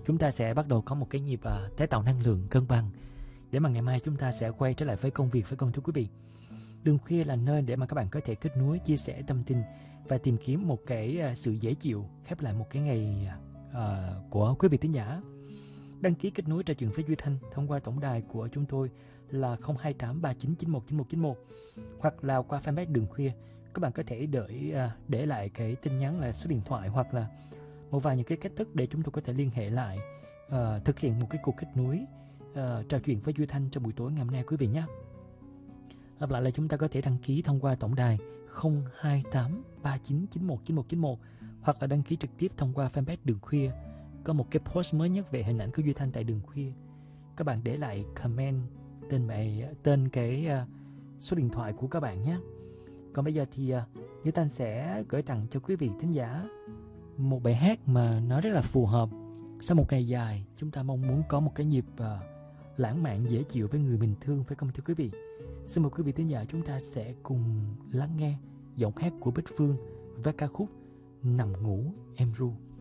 chúng ta sẽ bắt đầu có một cái nhịp tái tạo năng lượng cân bằng để mà ngày mai chúng ta sẽ quay trở lại với công việc, phải không thưa quý vị? Đường khuya là nơi để mà các bạn có thể kết nối, chia sẻ tâm tình và tìm kiếm một cái sự dễ chịu, khép lại một cái ngày của quý vị thính giả. Đăng ký kết nối trò chuyện với Duy Thanh thông qua tổng đài của chúng tôi là 02839919191 hoặc là qua fanpage Đường Khuya. Các bạn có thể để lại cái tin nhắn là số điện thoại hoặc là một vài những cái cách thức để chúng tôi có thể liên hệ lại, thực hiện một cái cuộc kết nối trò chuyện với Duy Thanh trong buổi tối ngày hôm nay quý vị nhé. Lặp lại là chúng ta có thể đăng ký thông qua tổng đài 02839919191 hoặc là đăng ký trực tiếp thông qua fanpage Đường Khuya. Có một cái post mới nhất về hình ảnh của Duy Thanh tại Đường Khuya. Các bạn để lại comment tên cái số điện thoại của các bạn nhé. Còn bây giờ thì Duy Thanh sẽ gửi tặng cho quý vị thính giả một bài hát mà nó rất là phù hợp. Sau một ngày dài, chúng ta mong muốn có một cái nhịp lãng mạn dễ chịu với người mình thương, phải không thưa quý vị? Xin mời quý vị thính giả chúng ta sẽ cùng lắng nghe giọng hát của Bích Phương với ca khúc Nằm Ngủ Em Ru.